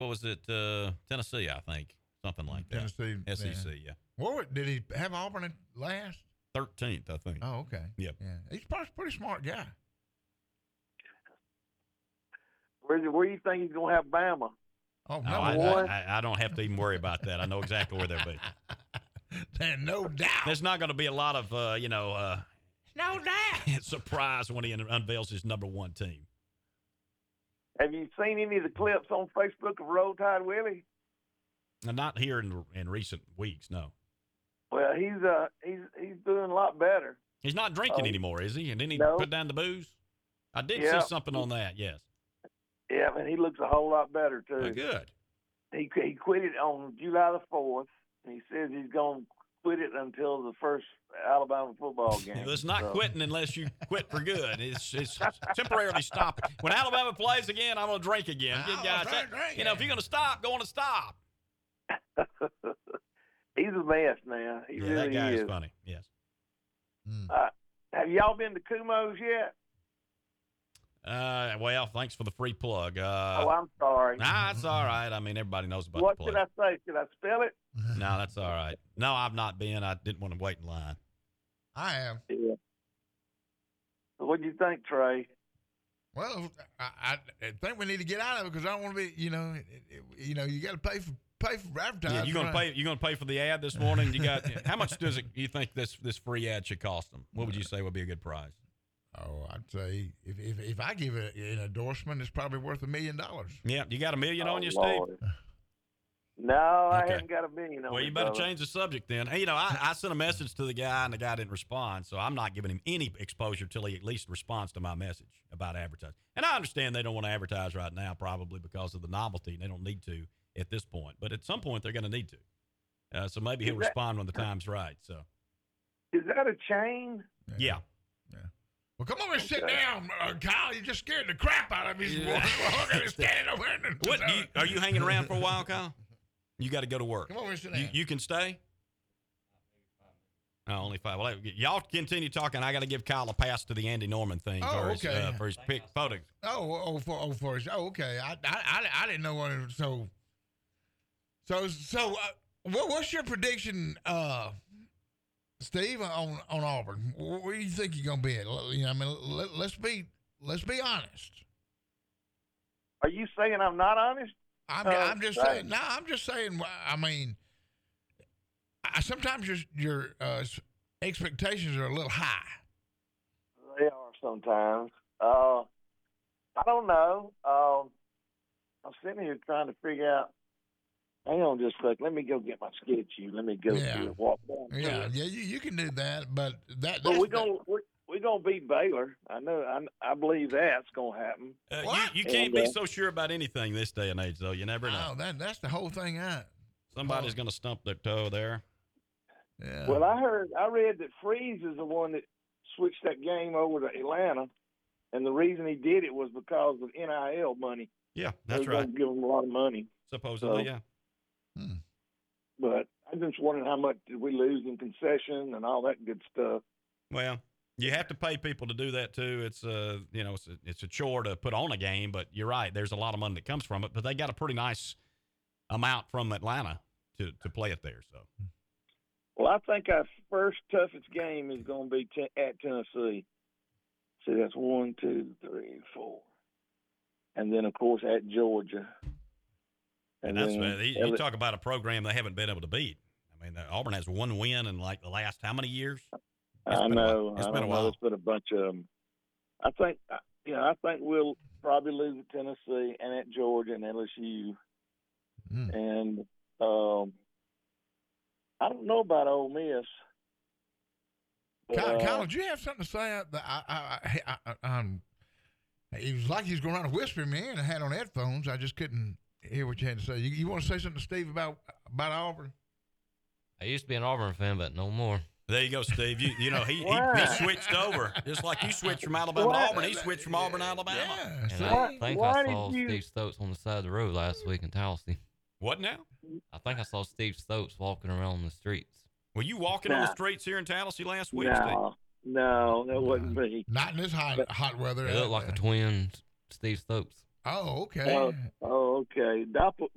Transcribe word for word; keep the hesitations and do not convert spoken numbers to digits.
What was it? Uh, Tennessee, I think. Something like that. Tennessee. S E C, yeah. yeah. What, did he have Auburn at last? thirteenth, I think. Oh, okay. Yep. Yeah. He's probably a pretty smart guy. Where, where do you think he's going to have Bama? Oh, Oh, number I, one. I, I don't have to even worry about that. I know exactly where they'll be. There's no doubt. There's not going to be a lot of, uh, you know, uh, no doubt. surprise when he unveils his number one team. Have you seen any of the clips on Facebook of Roll Tide Willie? Not here in in recent weeks, no. Well, he's uh he's he's doing a lot better. He's not drinking Oh. anymore, is he? And didn't he No. put down the booze? I did Yeah. see something on that, yes. Yeah, and he looks a whole lot better too. Oh, good. He he quit it on July the fourth, and he says he's going to quit it until the first Alabama football game. It's not So, quitting unless you quit for good. It's, it's temporarily stopping. When Alabama plays again, I'm going to drink again. Good Oh, guys. drink, drink, You know, if you're going to stop, go on and stop. he's a mess now. He Yeah, really that guy is. is funny. Yes. Mm. Uh, have y'all been to Kumho's yet? Uh, well, thanks for the free plug. Uh, oh, I'm sorry. Nah, it's all right. I mean, everybody knows about What the should plug. I say? Should I spell it? No, that's all right. No, I've not been. I didn't want to wait in line. I am. Yeah. What do you think, Trey? Well, I, I think we need to get out of it because I don't want to be, you know, it, it, you know, you got to pay for pay for advertising. Yeah, you gonna pay? You gonna pay for the ad this morning? You got how much does it? You think this this free ad should cost them? What would you say would be a good price? Oh, I'd say if if, if I give it an endorsement, it's probably worth a million dollars. Yeah, you got a million Oh, on you, Lord. Steve? No, I Okay. haven't got a million on Well, it, you better brother. change the subject then. Hey, you know, I, I sent a message to the guy, and the guy didn't respond, so I'm not giving him any exposure till he at least responds to my message about advertising. And I understand they don't want to advertise right now, probably because of the novelty, and they don't need to at this point. But at some point, they're going to need to. Uh, so maybe he'll Is that- respond when the time's right. So, Is that a chain? yeah. Well, come over and sit Okay. down, uh, Kyle. You just scared the crap out of me. This Yeah. morning. I'm standing over here. and- What, do you, are you hanging around for a while, Kyle? You got to go to work. Come over and sit down. You, you can stay? Oh, only five. Well, y'all continue talking. I got to give Kyle a pass to the Andy Norman thing Oh, for, his, okay. uh, for his pick photo. Oh, oh, for, oh, for oh, okay. I, I, I, I didn't know what. It, so, so, so, uh, what, what's your prediction, uh, Steve, on on Auburn? Where, where do you think you're gonna be at? You know, I mean, let, let's be let's be honest. Are you saying I'm not honest? I'm, Uh, I'm just right. saying. No, I'm just saying. I mean, I, sometimes your your uh, expectations are a little high. They are sometimes. Uh, I don't know. Um, I'm sitting here trying to figure out. Hang on just a second. Let me go get my sketchy. Let me go Yeah. to it, walk down. to Yeah, it. yeah, you, you can do that, but that. But that's- we're gonna we're, we're gonna beat Baylor. I know. I, I believe that's gonna happen. Uh, What? you, you can't And, be uh, so sure about anything this day and age, though. You never know. Oh, that that's the whole thing. I. Somebody's going to stump their toe there. Yeah. Well, I heard, I read that Freeze is the one that switched that game over to Atlanta, and the reason he did it was because of N I L money. Yeah, They that's were gonna right. Give him a lot of money. Supposedly, So- yeah. Hmm. But I'm just wondering how much did we lose in concession and all that good stuff. Well, you have to pay people to do that too. It's a you know it's a, it's a chore to put on a game, but you're right. There's a lot of money that comes from it. But they got a pretty nice amount from Atlanta to to play it there. So Well, I think our first toughest game is going to be t- at Tennessee. See, that's one, two, three, four, and then of course at Georgia. and that's then you, L- you talk about a program they haven't been able to beat. I mean, uh, Auburn has one win in like the last how many years? It's I been a know. while. It's I been a don't while. know. There's been a bunch of them. I think, you know, I think we'll probably lose at Tennessee and at Georgia and L S U. Hmm. And um, I don't know about Ole Miss. But, Kyle, uh, Kyle, did you have something to say? I, I, I, I, I, um, it was like he was going around whispering me in. I had on headphones. I just couldn't hear what you had to say. You, you want to say something to Steve about about Auburn? I used to be an Auburn fan, but no more. There you go, Steve. You you know he, he Why? he switched over just like you switched from Alabama Why? to Auburn. He switched from Auburn to Alabama. Yeah. And see? I think Why I did saw you- Steve Stokes on the side of the road last week in Tallahassee. What now? I think I saw Steve Stokes walking around the streets. Were you walking on the Nah. streets here in Tallahassee last week, Steve? no, no, that wasn't me. Not in this hot hot weather. He looked like a twin Steve Stokes. Oh, okay. Oh, oh, okay. Doppel,